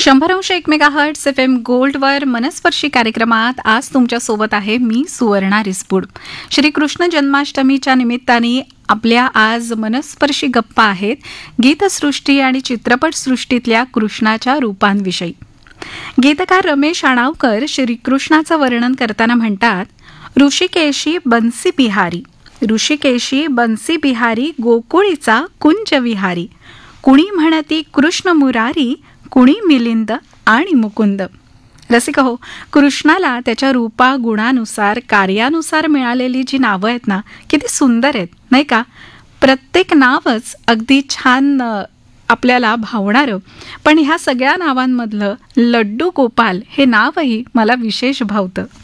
100.1 megahertz FM गोल्डवर मनस्पर्शी कार्यक्रमात आज तुमच्यासोबत आहे मी सुवर्णा रिसपूड. श्रीकृष्ण जन्माष्टमीच्या निमित्ताने आपल्या आज मनस्पर्शी गप्पा आहेत गीतसृष्टी आणि चित्रपटसृष्टीतल्या कृष्णाच्या रूपांविषयी. गीतकार रमेश आणावकर श्रीकृष्णाचं वर्णन करताना म्हणतात, ऋषिकेशी बन्सी बिहारी, ऋषिकेशी बन्सी बिहारी गोकुळीचा कुंज विहारी, कुणी म्हणती कृष्ण मुरारी, कुणी मिलिंद आणि मुकुंद. रसिक हो, कृष्णाला त्याच्या रूपा गुणानुसार कार्यानुसार मिळालेली जी नावं आहेत ना, किती सुंदर आहेत नाही का. प्रत्येक नावच अगदी छान आपल्याला भावणारं. पण ह्या सगळ्या नावांमधलं लड्डू गोपाल हे नावही मला विशेष भावतं.